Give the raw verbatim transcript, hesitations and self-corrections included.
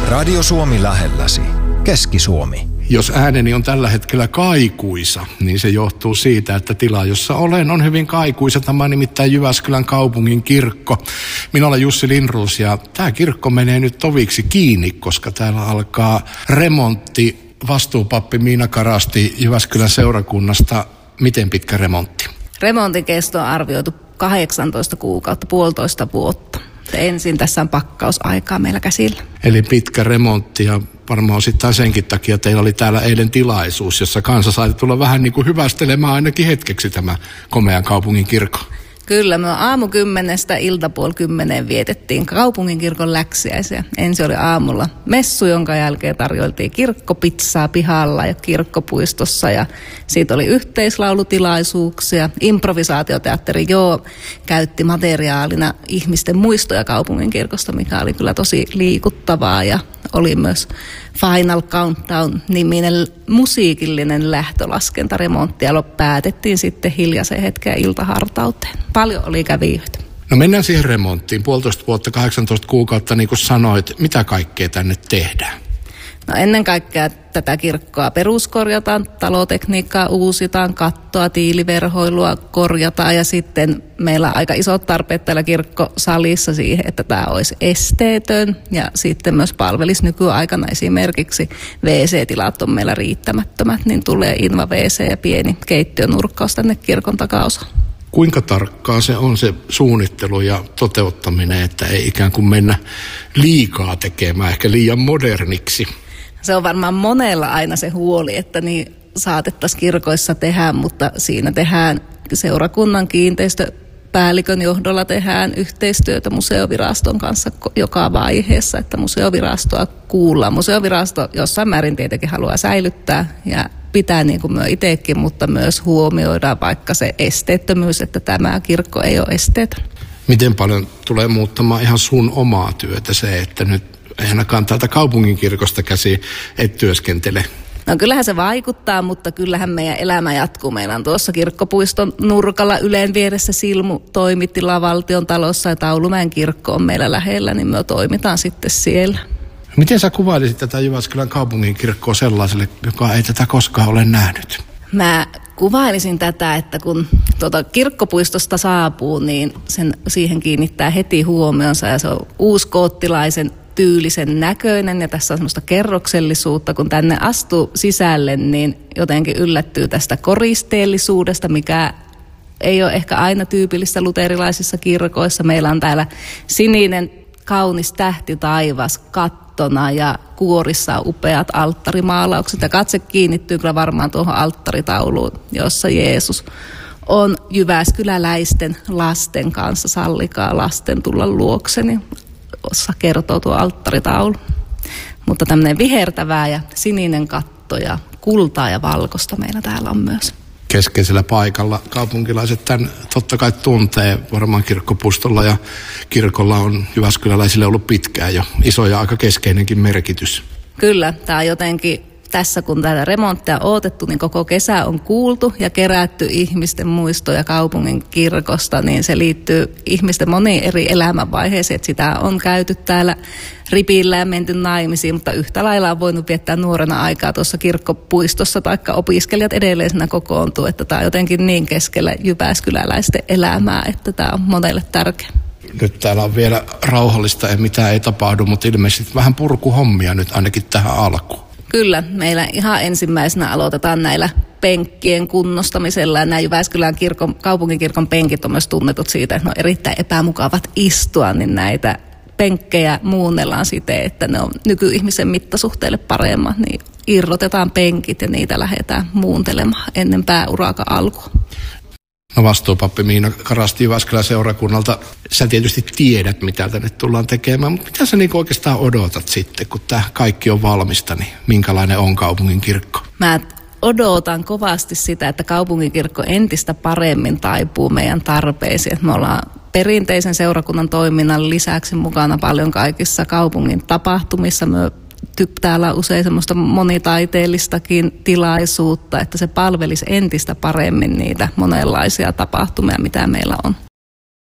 Radio Suomi lähelläsi. Keski-Suomi. Jos ääneni on tällä hetkellä kaikuisa, niin se johtuu siitä, että tila, jossa olen, on hyvin kaikuisa. Tämä on nimittäin Jyväskylän kaupungin kirkko. Minä olen Jussi Lindroos ja tämä kirkko menee nyt toviksi kiinni, koska täällä alkaa remontti. Vastuupappi Miina Karasti Jyväskylän seurakunnasta. Miten pitkä remontti? Remontin kesto on arvioitu kahdeksantoista kuukautta, puolitoista vuotta. Ensin tässä on pakkausaikaa meillä käsillä. Eli pitkä remontti ja varmaan osittain senkin takia teillä oli täällä eilen tilaisuus, jossa kansa sai tulla vähän niin kuin hyvästelemään ainakin hetkeksi tämä komean kaupungin kirkko. Kyllä, me aamu kymmenestä iltapuoli kymmeneen vietettiin kaupunginkirkon läksiäisiä. Ensin oli aamulla messu, jonka jälkeen tarjoiltiin kirkkopizzaa pihalla ja kirkkopuistossa. Ja siitä oli yhteislaulutilaisuuksia. Improvisaatioteatteri Joo käytti materiaalina ihmisten muistoja kaupunginkirkosta, mikä oli kyllä tosi liikuttavaa. Ja oli myös Final Countdown-niminen musiikillinen lähtölaskentaremontti, ja päätettiin sitten hiljaisen hetken iltahartauteen. Paljon oli kävijöitä. No mennään siihen remonttiin. Puolitoista vuotta, kahdeksantoista kuukautta, niin kuin sanoit. Mitä kaikkea tänne tehdään? No ennen kaikkea tätä kirkkoa peruskorjataan, talotekniikkaa uusitaan, kattoa, tiiliverhoilua korjataan ja sitten meillä on aika isot tarpeet täällä kirkkosalissa siihen, että tämä olisi esteetön ja sitten myös palvelisi nykyaikana esimerkiksi W C-tilat on meillä riittämättömät, niin tulee Inva W C ja pieni keittiönurkkaus tänne kirkon takaosaan. Kuinka tarkkaa se on se suunnittelu ja toteuttaminen, että ei ikään kuin mennä liikaa tekemään, ehkä liian moderniksi? Se on varmaan monella aina se huoli, että niin saatettaisiin kirkoissa tehdä, mutta siinä tehdään seurakunnan kiinteistöpäällikön johdolla tehdään yhteistyötä museoviraston kanssa joka vaiheessa, että museovirastoa kuullaan. Museovirasto jossain määrin tietenkin haluaa säilyttää ja pitää niin kuin me itsekin, mutta myös huomioidaan vaikka se esteettömyys, että tämä kirkko ei ole esteetön. Miten paljon tulee muuttamaan ihan sun omaa työtä se, että nyt ei ainakaan täältä kaupunginkirkosta käsi et työskentele? No kyllähän se vaikuttaa, mutta kyllähän meidän elämä jatkuu. Meillä on tuossa kirkkopuiston nurkalla Ylen vieressä Silmu-toimitila valtion talossa ja Taulumäen kirkko on meillä lähellä, niin me toimitaan sitten siellä. Miten sä kuvailisit tätä Jyväskylän kaupunginkirkkoa sellaiselle, joka ei tätä koskaan ole nähnyt? Mä kuvailisin tätä, että kun tuota kirkkopuistosta saapuu, niin sen, siihen kiinnittää heti huomionsa ja se on uuskoottilaisen tyylisen näköinen ja tässä on semmoista kerroksellisuutta. Kun tänne astuu sisälle, niin jotenkin yllättyy tästä koristeellisuudesta, mikä ei ole ehkä aina tyypillistä luterilaisissa kirkoissa. Meillä on täällä sininen kaunis tähti taivas kattona ja kuorissa on upeat alttarimaalaukset. Ja katse kiinnittyy kyllä varmaan tuohon alttaritauluun, jossa Jeesus on jyväskyläläisten lasten kanssa. Sallikaa lasten tulla luokseni, jossa kertoo tuo alttaritaulu. Mutta tämmöinen vihertävää ja sininen katto ja kultaa ja valkoista meillä täällä on myös. Keskeisellä paikalla kaupunkilaiset tämän totta kai tuntee. Varmaan kirkkopuistolla ja kirkolla on jyväskyläläisille ollut pitkään jo iso ja aika keskeinenkin merkitys. Kyllä, tämä on jotenkin tässä kun tätä remonttia on odotettu, niin koko kesä on kuultu ja kerätty ihmisten muistoja kaupungin kirkosta, niin se liittyy ihmisten moniin eri elämänvaiheisiin, että sitä on käyty täällä ripillä ja menty naimisiin, mutta yhtä lailla on voinut viettää nuorena aikaa tuossa kirkkopuistossa, taikka opiskelijat edelleen siinä kokoontuu, että tämä on jotenkin niin keskellä jyväskyläläisten elämää, että tämä on monelle tärkeä. Nyt täällä on vielä rauhallista ja mitään ei tapahdu, mutta ilmeisesti vähän purkuhommia nyt ainakin tähän alkuun. Kyllä, meillä ihan ensimmäisenä aloitetaan näillä penkkien kunnostamisella. Ja nämä Jyväskylän kirkon, kaupunkikirkon penkit on myös tunnetut siitä, että ne on erittäin epämukavat istua, niin näitä penkkejä muunnellaan siten, että ne on nykyihmisen mittasuhteelle paremmat, niin irrotetaan penkit ja niitä lähdetään muuntelemaan ennen pääurakan alkua. No vastuupappi Miina Karasti Jyväskylän seurakunnalta. Sä tietysti tiedät, mitä tänne tullaan tekemään, mutta mitä sä niin oikeastaan odotat sitten, kun tämä kaikki on valmista, niin minkälainen on kaupungin kirkko? Mä odotan kovasti sitä, että kaupunkikirkko entistä paremmin taipuu meidän tarpeisiin. Me ollaan perinteisen seurakunnan toiminnan lisäksi mukana paljon kaikissa kaupungin tapahtumissa. Me täällä on usein semmoista monitaiteellistakin tilaisuutta, että se palvelisi entistä paremmin niitä monenlaisia tapahtumia, mitä meillä on.